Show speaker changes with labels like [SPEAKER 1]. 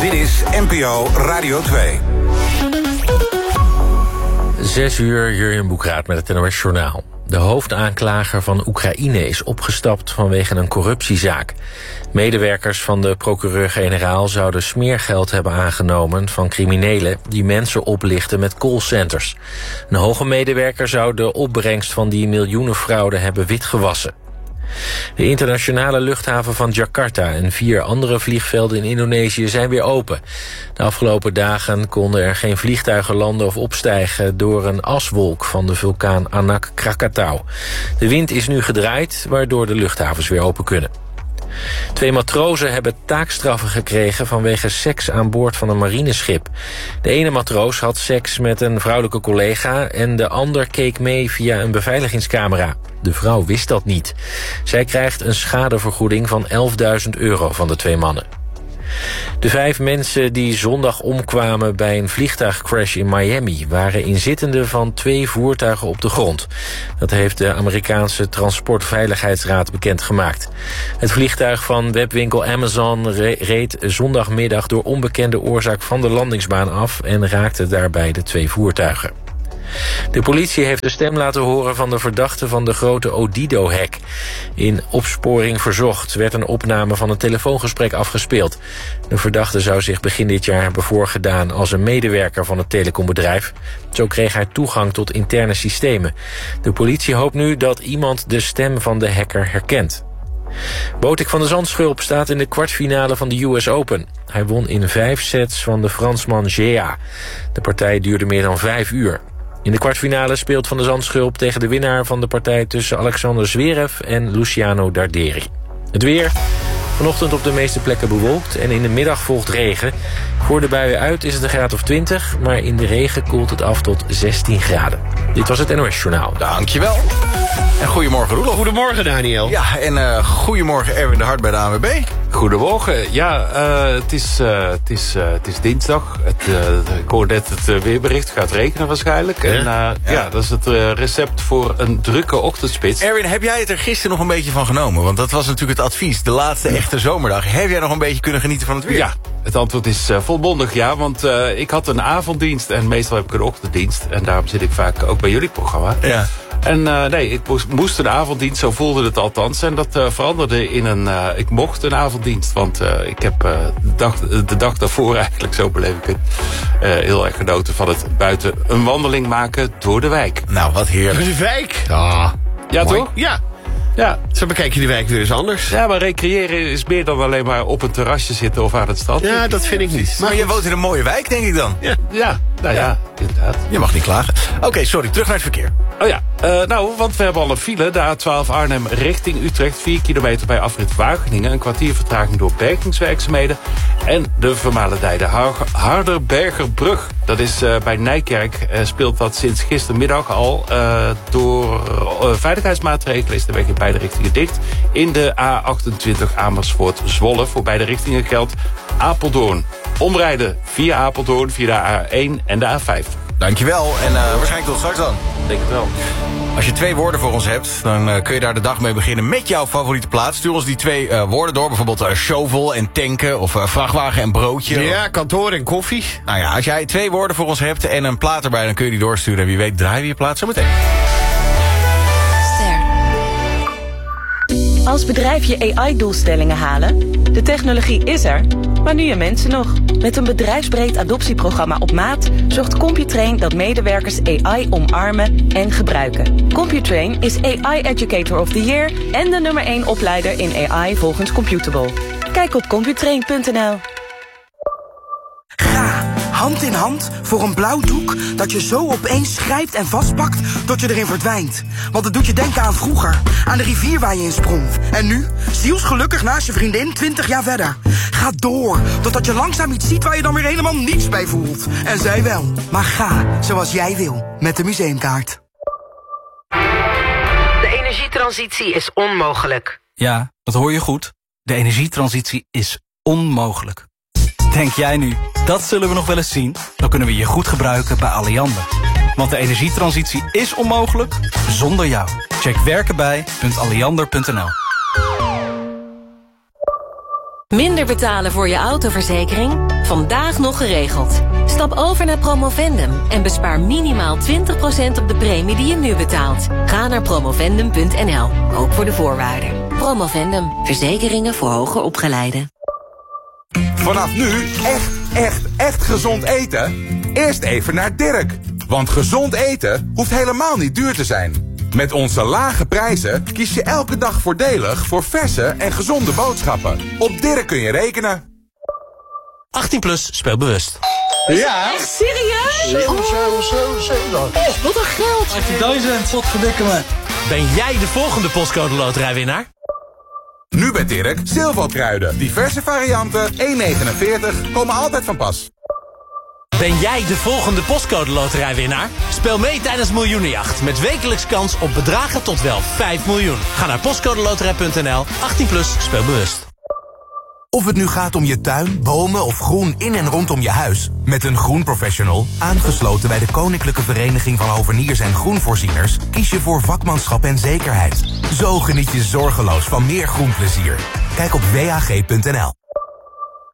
[SPEAKER 1] Dit is NPO Radio 2.
[SPEAKER 2] 6 uur, Jurjen Boekraat met het NOS Journaal. De hoofdaanklager van Oekraïne is opgestapt vanwege een corruptiezaak. Medewerkers van de procureur-generaal zouden smeergeld hebben aangenomen van criminelen die mensen oplichten met callcenters. Een hoge medewerker zou de opbrengst van die miljoenenfraude hebben witgewassen. De internationale luchthaven van Jakarta en 4 andere vliegvelden in Indonesië zijn weer open. De afgelopen dagen konden er geen vliegtuigen landen of opstijgen door een aswolk van de vulkaan Anak Krakatau. De wind is nu gedraaid, waardoor de luchthavens weer open kunnen. 2 matrozen hebben taakstraffen gekregen vanwege seks aan boord van een marineschip. De ene matroos had seks met een vrouwelijke collega en de ander keek mee via een beveiligingscamera. De vrouw wist dat niet. Zij krijgt een schadevergoeding van €11.000 van de 2 mannen. De 5 mensen die zondag omkwamen bij een vliegtuigcrash in Miami waren inzittenden van 2 voertuigen op de grond. Dat heeft de Amerikaanse Transportveiligheidsraad bekendgemaakt. Het vliegtuig van webwinkel Amazon reed zondagmiddag door onbekende oorzaak van de landingsbaan af en raakte daarbij de 2 voertuigen. De politie heeft de stem laten horen van de verdachte van de grote Odido-hack. In Opsporing Verzocht werd een opname van een telefoongesprek afgespeeld. De verdachte zou zich begin dit jaar hebben voorgedaan als een medewerker van het telecombedrijf. Zo kreeg hij toegang tot interne systemen. De politie hoopt nu dat iemand de stem van de hacker herkent. Botik van de Zandschulp staat in de kwartfinale van de US Open. Hij won in 5 sets van de Fransman Gea. De partij duurde meer dan 5 uur. In de kwartfinale speelt Van de Zandschulp tegen de winnaar van de partij tussen Alexander Zverev en Luciano Darderi. Het weer. Vanochtend op de meeste plekken bewolkt en in de middag volgt regen. Voor de buien uit is het een graad of 20, maar in de regen koelt het af tot 16 graden. Dit was het NOS Journaal.
[SPEAKER 1] Dankjewel. En goedemorgen, Roelof.
[SPEAKER 3] Goedemorgen, Daniel.
[SPEAKER 1] Ja, en goedemorgen, Erwin de Hart bij de ANWB.
[SPEAKER 4] Goedemorgen. Ja, het is dinsdag. Ik hoor net het weerbericht. Het gaat regenen waarschijnlijk. Ja. En dat is het recept voor een drukke ochtendspits.
[SPEAKER 1] Erwin, heb jij het er gisteren nog een beetje van genomen? Want dat was natuurlijk het advies. De laatste echte zomerdag. Heb jij nog een beetje kunnen genieten van het weer?
[SPEAKER 4] Ja, het antwoord is volmondig ja. Want ik had een avonddienst en meestal heb ik een ochtenddienst. En daarom zit ik vaak ook bij jullie programma. Ja. En ik moest een avonddienst, zo voelde het althans. En dat veranderde in ik mocht een avonddienst. Want ik heb de dag daarvoor eigenlijk, zo beleef ik het, heel erg genoten van het buiten een wandeling maken door de wijk.
[SPEAKER 1] Nou, wat heerlijk.
[SPEAKER 3] De wijk? Ah,
[SPEAKER 4] ja,
[SPEAKER 3] mooi.
[SPEAKER 4] toch?
[SPEAKER 3] Ja, zo bekijk je de wijk weer eens anders.
[SPEAKER 4] Ja, maar recreëren is meer dan alleen maar op een terrasje zitten of aan het strand.
[SPEAKER 3] Ja, dat vind ik niet.
[SPEAKER 1] Maar je woont in een mooie wijk, denk ik dan.
[SPEAKER 4] Ja, inderdaad.
[SPEAKER 1] Je mag niet klagen. Oké, sorry, terug naar het verkeer.
[SPEAKER 4] Oh ja, want we hebben al een file. De A12 Arnhem richting Utrecht. 4 kilometer bij afrit Wageningen. Een kwartier vertraging door bergingswerkzaamheden. En de vermalendijde Harderbergerbrug. Dat is bij Nijkerk. Speelt dat sinds gistermiddag al. Door veiligheidsmaatregelen is de weg in beide richtingen dicht. In de A28 Amersfoort-Zwolle. Voor beide richtingen geldt Apeldoorn. Omrijden via Apeldoorn, via de A1 en de A5.
[SPEAKER 1] Dankjewel en waarschijnlijk tot straks dan.
[SPEAKER 4] Denk het wel.
[SPEAKER 1] Als je 2 woorden voor ons hebt, dan kun je daar de dag mee beginnen met jouw favoriete plaat. Stuur ons die 2 woorden door, bijvoorbeeld shovel en tanken of vrachtwagen en broodje.
[SPEAKER 3] Ja, kantoor en koffie.
[SPEAKER 1] Nou ja, als jij 2 woorden voor ons hebt en een plaat erbij, dan kun je die doorsturen. En wie weet draaien we je plaat zo meteen.
[SPEAKER 5] Als bedrijf je AI-doelstellingen halen, de technologie is er, maar nu je mensen nog. Met een bedrijfsbreed adoptieprogramma op maat zorgt Computrain dat medewerkers AI omarmen en gebruiken. Computrain is AI Educator of the Year en de nummer 1 opleider in AI volgens Computable. Kijk op computrain.nl.
[SPEAKER 6] Ga hand in hand voor een blauw doek dat je zo opeens grijpt en vastpakt tot je erin verdwijnt. Want het doet je denken aan vroeger, aan de rivier waar je in sprong. En nu, zielsgelukkig naast je vriendin 20 jaar verder. Ga door, totdat je langzaam iets ziet waar je dan weer helemaal niets bij voelt. En zij wel. Maar ga zoals jij wil, met de museumkaart.
[SPEAKER 7] De energietransitie is onmogelijk.
[SPEAKER 8] Ja, dat hoor je goed. De energietransitie is onmogelijk. Denk jij nu, dat zullen we nog wel eens zien? Dan kunnen we je goed gebruiken bij Alliander. Want de energietransitie is onmogelijk zonder jou. Check werkenbij.alliander.nl.
[SPEAKER 9] Minder betalen voor je autoverzekering? Vandaag nog geregeld. Stap over naar Promovendum en bespaar minimaal 20% op de premie die je nu betaalt. Ga naar promovendum.nl, ook voor de voorwaarden. Promovendum, verzekeringen voor hoger opgeleiden.
[SPEAKER 10] Vanaf nu echt gezond eten? Eerst even naar Dirk. Want gezond eten hoeft helemaal niet duur te zijn. Met onze lage prijzen kies je elke dag voordelig voor verse en gezonde boodschappen. Op Dirk kun je rekenen.
[SPEAKER 11] 18+, speel bewust.
[SPEAKER 3] Ja.
[SPEAKER 12] Echt serieus?
[SPEAKER 11] Wat een geld.
[SPEAKER 8] 18.000, wat verdikken me.
[SPEAKER 11] Ben jij de volgende postcode loterijwinnaar?
[SPEAKER 10] Nu bij Dirk, zilverkruiden. Diverse varianten, 1,49, komen altijd van pas.
[SPEAKER 11] Ben jij de volgende postcode loterijwinnaar? Speel mee tijdens Miljoenenjacht met wekelijks kans op bedragen tot wel 5 miljoen. Ga naar postcodeloterij.nl, 18+, speel bewust.
[SPEAKER 13] Of het nu gaat om je tuin, bomen of groen in en rondom je huis. Met een groenprofessional, aangesloten bij de Koninklijke Vereniging van Hoveniers en Groenvoorzieners, kies je voor vakmanschap en zekerheid. Zo geniet je zorgeloos van meer groenplezier. Kijk op whg.nl.